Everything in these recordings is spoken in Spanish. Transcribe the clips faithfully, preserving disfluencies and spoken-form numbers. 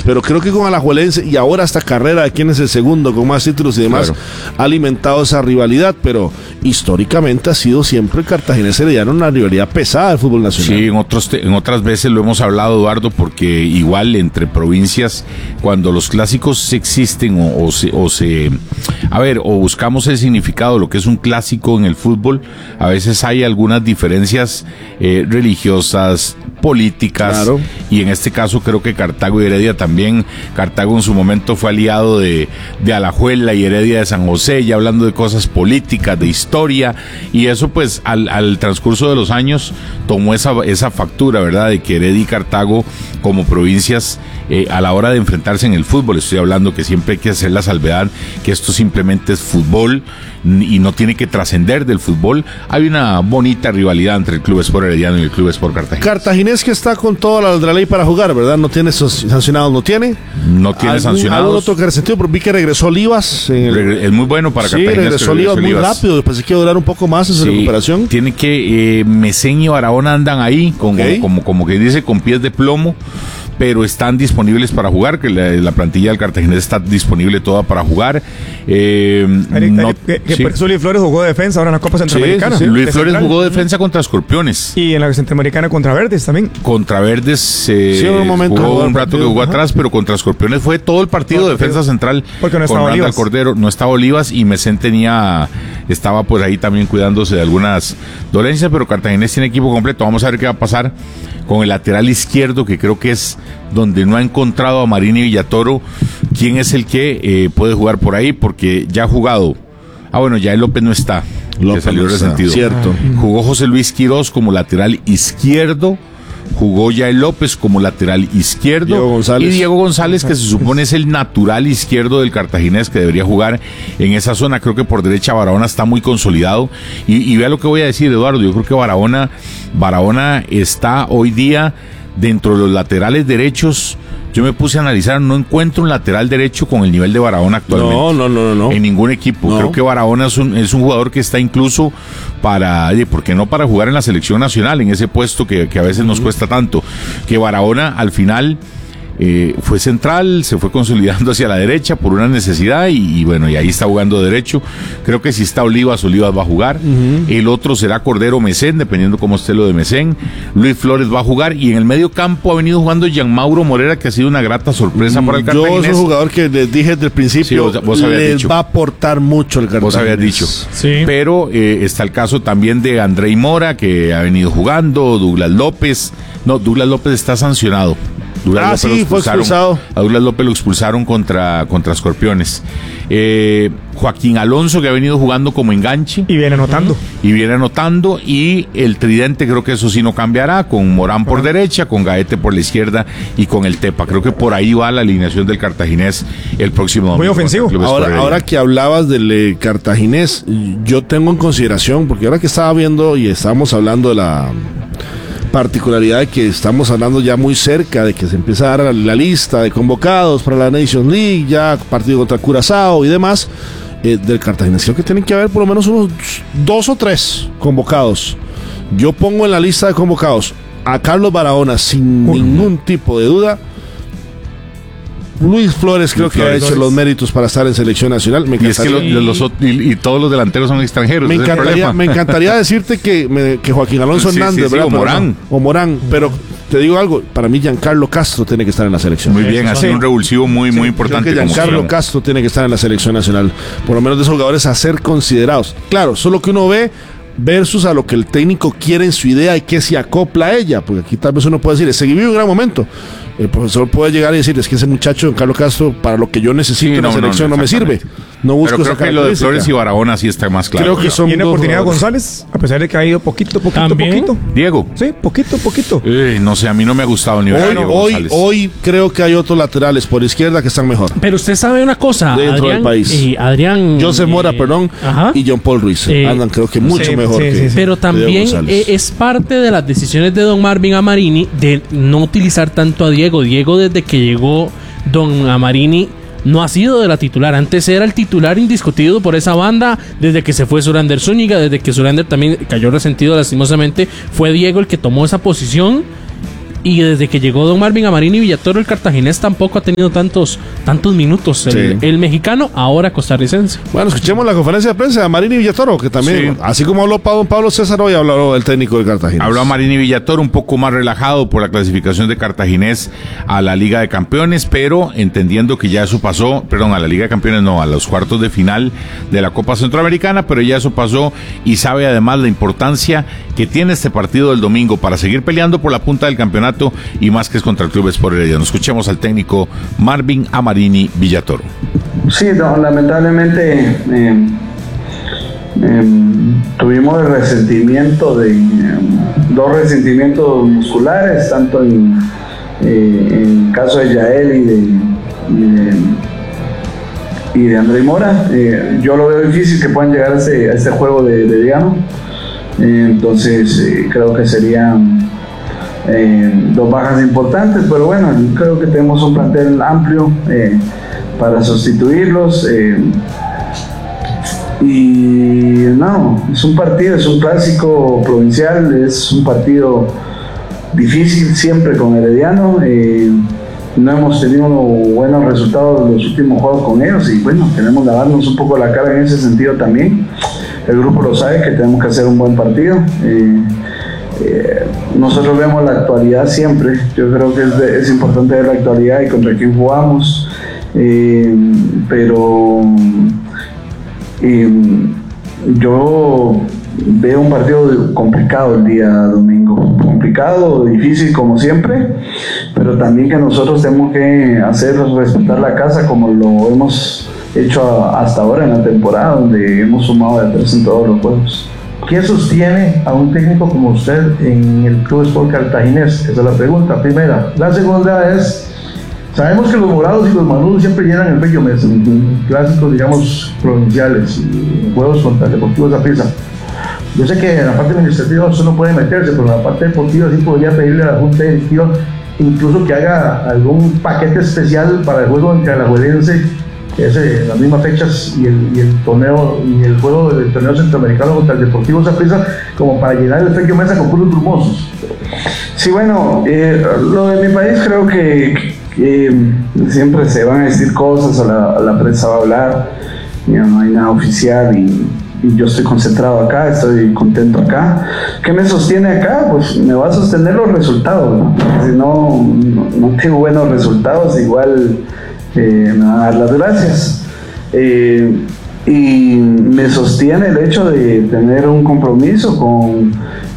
pero creo que con Alajuelense y ahora esta carrera de quién es el segundo con más títulos y demás, claro, ha alimentado esa rivalidad, pero históricamente ha sido siempre el Cartaginés Herediano una rivalidad pesada del fútbol nacional. Sí, en, otros te, en otras veces lo hemos hablado, Eduardo, porque igual entre provincias, cuando los clásicos existen o, o, se, o se, a ver, o buscamos el significado de lo que es un clásico en el fútbol, a veces hay algunas diferencias eh, religiosas, políticas, claro, y en este caso creo que Cartago y Heredia también. Cartago en su momento fue aliado de, de Alajuela y Heredia de San José, ya hablando de cosas políticas, de historia, y eso pues al, al transcurso de los años tomó esa, esa factura, ¿verdad?, de que Heredia y Cartago como provincias eh, a la hora de enfrentarse en el fútbol, estoy hablando que siempre hay que hacer la salvedad que esto simplemente es fútbol y no tiene que trascender del fútbol. Hay una bonita rivalidad entre el Club Sport Herediano y el Club Sport Cartaginés. Cartaginés que está con toda la, la ley para jugar, ¿verdad? No tiene sancionados, no tiene. No tiene sancionados. ¿Algún otro que resentido? Pero vi que regresó Olivas. En el... Es muy bueno para sí, Cartaginés. regresó Olivas muy Olivas. rápido. Pensé que iba a durar un poco más en su sí, recuperación. Tiene que, eh, Mesén y Barahona andan ahí, con, okay, como, como, como que dice, con pies de plomo, pero están disponibles para jugar, que la, la plantilla del Cartaginés está disponible toda para jugar. Eh, Eric, no, que, que sí. Por eso Luis Flores jugó de defensa ahora en la Copa Centroamericana. Sí, sí, sí. Luis Flores central. jugó de defensa contra Escorpiones. Y en la Centroamericana contra Verdes también. Contra Verdes eh, sí, un momento jugó un rato partido, que jugó ajá. atrás, pero contra Escorpiones fue todo el partido todo de defensa partido. central. Porque no estaba con Olivas. Cordero, no estaba Olivas y Mesén tenía, estaba pues ahí también cuidándose de algunas dolencias, pero Cartaginés tiene equipo completo. Vamos a ver qué va a pasar con el lateral izquierdo, que creo que es donde no ha encontrado a Marini Villatoro quién es el que eh, puede jugar por ahí, porque ya ha jugado. Ah, bueno, ya el López no está, López que salió no resentido. Está, cierto. Jugó José Luis Quirós como lateral izquierdo. Jugó Yael López como lateral izquierdo. Diego González. Y Diego González, que se supone es el natural izquierdo del Cartaginés, que debería jugar en esa zona. Creo que por derecha Barahona está muy consolidado. Y, y vea lo que voy a decir, Eduardo. Yo creo que Barahona, Barahona está hoy día dentro de los laterales derechos. Yo me puse a analizar, no encuentro un lateral derecho con el nivel de Barahona actualmente. No, no, no, no. En ningún equipo. No. Creo que Barahona es un, es un jugador que está incluso para, ¿por qué no para jugar en la selección nacional, en ese puesto que, que a veces nos cuesta tanto? Que Barahona al final eh, fue central, se fue consolidando hacia la derecha por una necesidad y, y bueno, y ahí está jugando derecho. Creo que si está Olivas, Olivas va a jugar. Uh-huh. El otro será Cordero Mesén, dependiendo cómo esté lo de Mesén. Luis Flores va a jugar y en el medio campo ha venido jugando Jean Mauro Morera, que ha sido una grata sorpresa para el Cartaginés. Yo soy un jugador que les dije desde el principio, sí, vos, vos les dicho. va a aportar mucho el Cartaginés. Vos habías dicho. Sí. Pero eh, está el caso también de Andrei Mora, que ha venido jugando, Douglas López. No, Douglas López está sancionado. Douglas ah, López sí, fue expulsado. A Douglas López lo expulsaron contra, contra Escorpiones. Eh, Joaquín Alonso, que ha venido jugando como enganche. Y viene anotando. Y viene anotando. Y el tridente, creo que eso sí no cambiará, con Morán por uh-huh. derecha, con Gaete por la izquierda y con el Tepa. Creo que por ahí va la alineación del Cartaginés el próximo domingo. Muy ofensivo. Ahora, ahora que hablabas del eh, Cartaginés, yo tengo en consideración, porque ahora que estaba viendo y estábamos hablando de la particularidad de que estamos hablando ya muy cerca de que se empieza a dar la lista de convocados para la Nations League, ya partido contra Curazao y demás, eh, del Cartaginés. Creo que tienen que haber por lo menos unos dos o tres convocados. Yo pongo en la lista de convocados a Carlos Barahona sin uh-huh. ningún tipo de duda. Luis Flores creo Luis que Flores. ha hecho los méritos para estar en selección nacional. Me encantaría, y, es que los, los, y, y todos los delanteros son extranjeros. Me encantaría, me encantaría decirte que, me, que Joaquín Alonso sí, Hernández, sí, sí, ¿verdad? O Morán. O Morán, pero te digo algo, para mí Giancarlo Castro tiene que estar en la selección. Muy bien, ha sido sí. un revulsivo muy, sí, muy importante. Creo que Giancarlo como Castro tiene que estar en la selección nacional. Por lo menos de esos jugadores a ser considerados. Claro, solo que uno ve versus a lo que el técnico quiere en su idea y que se acopla a ella, porque aquí tal vez uno puede decir, se vivió un gran momento. El profesor puede llegar y decir, es que ese muchacho, Carlos Castro, para lo que yo necesito sí, en no, la selección no, no, no me sirve. No busco Pero creo que lo de Flores y Barahona sí está más claro. Creo que son ¿Tiene oportunidad González? A pesar de que ha ido poquito, poquito, ¿También? poquito. Diego. Sí, poquito, poquito. Eh, no sé, a mí no me ha gustado ni hoy, hoy, hoy creo que hay otros laterales por izquierda que están mejor. Pero usted sabe una cosa, dentro Adrián, del país. Eh, Adrián Joseph Mora, eh, perdón, ajá. y John Paul Ruiz. Eh, andan creo que mucho sí, mejor sí, que sí, sí. Pero también eh, es parte de las decisiones de don Marvin Amarini de no utilizar tanto a Diego. Diego desde que llegó don Amarini no ha sido de la titular. Antes era el titular indiscutido por esa banda. Desde que se fue Surander Zúñiga, desde que Surander también cayó resentido lastimosamente, fue Diego el que tomó esa posición. Y desde que llegó don Marvin Amarini Villatoro, el cartaginés tampoco ha tenido tantos, tantos minutos. El, Sí. el mexicano, ahora costarricense. Bueno, escuchemos la conferencia de prensa de Amarini Villatoro, que también, Sí. así como habló Pablo, Pablo César, hoy habló el técnico del Cartagena. Habló a Amarini Villatoro un poco más relajado por la clasificación de Cartaginés a la Liga de Campeones, pero entendiendo que ya eso pasó, perdón, a la Liga de Campeones no, a los cuartos de final de la Copa Centroamericana, pero ya eso pasó y sabe además la importancia que tiene este partido del domingo para seguir peleando por la punta del campeonato y más que es contra el Club Sport Herediano. Escuchemos al técnico Marvin Amarini Villatoro. Sí, no, lamentablemente eh, eh, tuvimos el resentimiento de eh, dos resentimientos musculares, tanto en, eh, en el caso de Yael y de, y de, y de André Mora. Eh, yo lo veo difícil que puedan llegar a este, a este juego de, de Diano. Eh, entonces eh, creo que serían eh, dos bajas importantes, pero bueno, creo que tenemos un plantel amplio eh, para sustituirlos. Eh, y no, es un partido, es un clásico provincial, es un partido difícil siempre con Herediano. Eh, no hemos tenido buenos resultados en los últimos juegos con ellos y bueno, queremos lavarnos un poco la cara en ese sentido también. El grupo lo sabe que tenemos que hacer un buen partido. Eh, eh, nosotros vemos la actualidad siempre. Yo creo que es, de, es importante ver la actualidad y contra quién jugamos. Eh, pero eh, yo veo un partido complicado el día domingo. Complicado, difícil como siempre, pero también que nosotros tenemos que hacer respetar la casa como lo hemos hecho hasta ahora en la temporada, donde hemos sumado de tres en todos los juegos. ¿Qué sostiene a un técnico como usted en el Club Sport Cartaginés? Esa es la pregunta primera. La segunda es, sabemos que los morados y los manudos siempre llenan el Bello Mesa, clásicos, digamos, provinciales, y juegos contra el Deportivo Saprissa. Yo sé que en la parte administrativa usted no puede meterse, pero en la parte deportiva sí podría pedirle a la Junta Directiva incluso que haga algún paquete especial para el juego entre Alajuelense, que es en las mismas fechas, y el, y el torneo y el juego del torneo centroamericano contra el Deportivo Saprissa, como para llenar el Bello Mesa con puros brumosos. Sí, bueno, eh, lo de mi país creo que, que siempre se van a decir cosas, a la, a la prensa va a hablar, ya no hay nada oficial y, y yo estoy concentrado acá, estoy contento acá. ¿Qué me sostiene acá? Pues me va a sostener los resultados, ¿no? Si no, no, no tengo buenos resultados, igual eh, me van a dar las gracias. Eh, y me sostiene el hecho de tener un compromiso con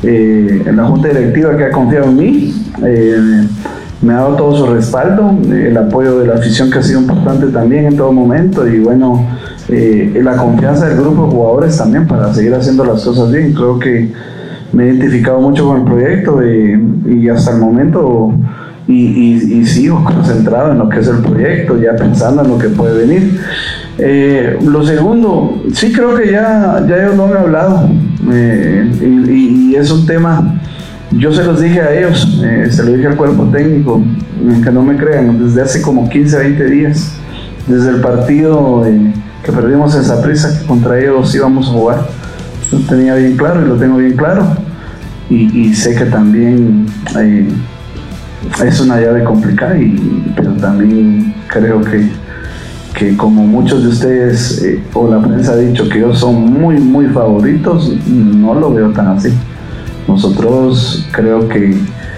eh, la Junta Directiva que ha confiado en mí. Eh, me ha dado todo su respaldo, el apoyo de la afición que ha sido importante también en todo momento y bueno, eh, la confianza del grupo de jugadores también para seguir haciendo las cosas bien. Creo que me he identificado mucho con el proyecto eh, y hasta el momento y, y, y sigo concentrado en lo que es el proyecto, ya pensando en lo que puede venir. Eh, lo segundo, sí creo que ya, ya ellos lo han hablado eh, y, y, y es un tema. Yo se los dije a ellos, eh, se lo dije al cuerpo técnico, eh, que no me crean, desde hace como quince, veinte días, desde el partido eh, que perdimos en Saprissa, que contra ellos íbamos a jugar. Lo tenía bien claro y lo tengo bien claro. Y, y sé que también eh, es una llave complicada, y, pero también creo que, que como muchos de ustedes eh, o la prensa ha dicho que ellos son muy, muy favoritos, no lo veo tan así. Nosotros creo que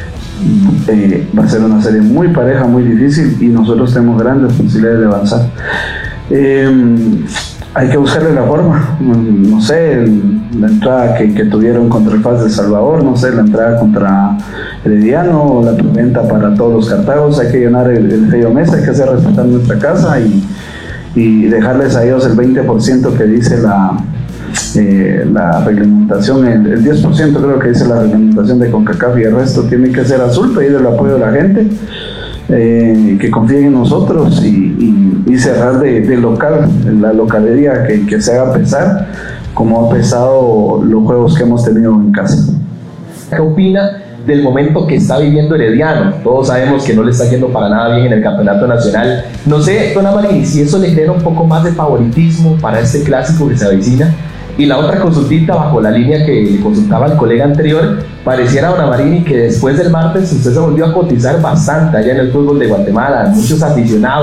eh, va a ser una serie muy pareja, muy difícil y nosotros tenemos grandes posibilidades de avanzar. Eh, hay que buscarle la forma, no sé, la entrada que, que tuvieron contra el F A S de Salvador, no sé, la entrada contra Herediano, la preventa para todos los cartagos, hay que llenar el, el Bello Mesa, hay que hacer respetar nuestra casa y, y dejarles a ellos el veinte por ciento que dice la... Eh, la reglamentación, el, el diez por ciento creo que dice la reglamentación de CONCACAF y el resto tiene que ser azul, pedir el apoyo de la gente, eh, que confíen en nosotros y, y, y cerrar de, de local, la localidad que, que se haga pesar como ha pesado los juegos que hemos tenido en casa. ¿Qué opina del momento que está viviendo Herediano? Todos sabemos que no le está yendo para nada bien en el campeonato nacional. No sé, don Amarini, si eso le genera un poco más de favoritismo para este clásico que se avecina Y la otra consultita bajo la línea que consultaba el colega anterior, pareciera, don Amarini, que después del martes usted se volvió a cotizar bastante allá en el fútbol de Guatemala, muchos aficionados